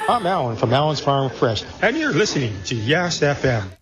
I'm Alan from Alan's Farm Fresh, and you're listening to Yes FM.